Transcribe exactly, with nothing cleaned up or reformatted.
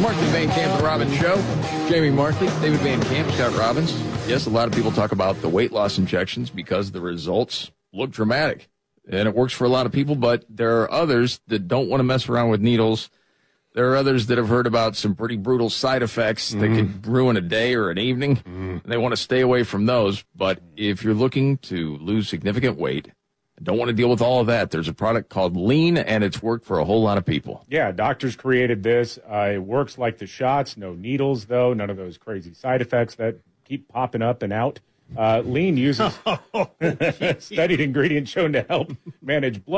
Markley, Van Camp, and Robbins Show. Jamie Markley, David Van Camp, Scott Robbins. Yes, a lot of people talk about the weight loss injections because the results look dramatic. And it works for a lot of people, but there are others that don't want to mess around with needles. There are others that have heard about some pretty brutal side effects mm. that could ruin a day or an evening. Mm. And they want to stay away from those. But if you're looking to lose significant weight, don't want to deal with all of that, there's a product called Lean, and it's worked for a whole lot of people. Yeah, doctors created this. Uh, it works like the shots. No needles, though. None of those crazy side effects that keep popping up and out. Uh, Lean uses studied ingredients shown to help manage blood